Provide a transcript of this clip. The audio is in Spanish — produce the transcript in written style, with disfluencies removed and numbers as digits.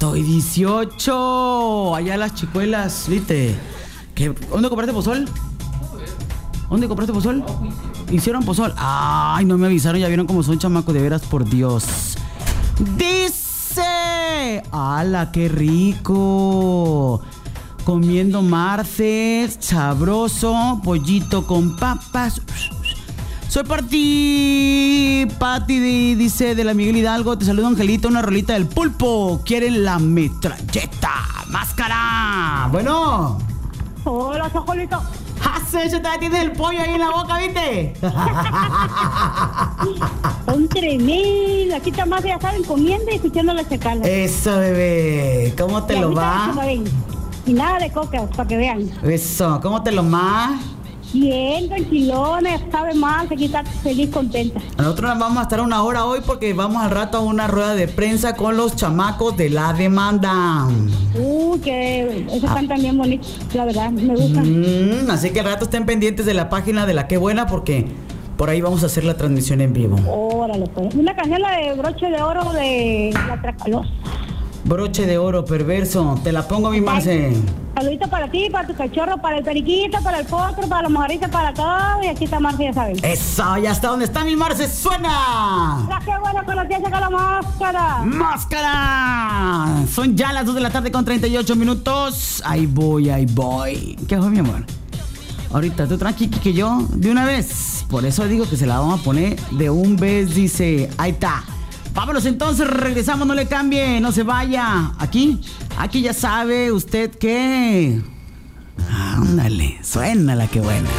Estoy 18. Allá las chicuelas, ¿viste? ¿Dónde compraste pozol? ¿Dónde compraste pozol? ¿Hicieron pozol? Ay, no me avisaron, ya vieron cómo son chamacos, de veras, por Dios. Dice, ¡hala, qué rico! Comiendo marces, sabroso, pollito con papas. Soy Pati, dice, de la Miguel Hidalgo. Te saludo, Angelito, una rolita del Pulpo. ¿Quieren la metralleta? ¡Máscara! Bueno. Hola, Sojolito. ¡Hace! Ya tienes el pollo ahí en la boca, ¿viste? Son tremendos. Aquí más ya saben, comiendo y escuchando la chacala. Eso, bebé. ¿Cómo te lo va? Y nada de coca, para que vean. Eso. ¿Cómo te lo va? Bien, tranquilones, sabe más, aquí está feliz, contenta. Nosotros vamos a estar una hora hoy porque vamos al rato a una rueda de prensa con los chamacos de la demanda. Que esos están también bonitos, la verdad, me gustan. Así que al rato estén pendientes de la página de La Qué Buena porque por ahí vamos a hacer la transmisión en vivo. Órale, pues. Una canción de Broche de Oro de La Tracalosa. Broche de oro perverso, te la pongo, mi Marce. Saludito para ti, para tu cachorro, para el periquito, para el potro, para la mojarita, para todo. Y aquí está Marce, ya saben. Eso, ya está. ¿Dónde está mi Marce? ¡Suena! ¡Qué bueno con la tía saca la máscara! ¡Máscara! Son ya las 2 de la tarde con 38 minutos. Ahí voy. ¿Qué fue, mi amor? Ahorita, tú tranqui, que yo, de una vez. Por eso digo que se la vamos a poner de un vez, dice. Ahí está. Vámonos entonces, regresamos, no le cambie, no se vaya. Aquí ya sabe usted que... Ándale, suena La Qué Buena.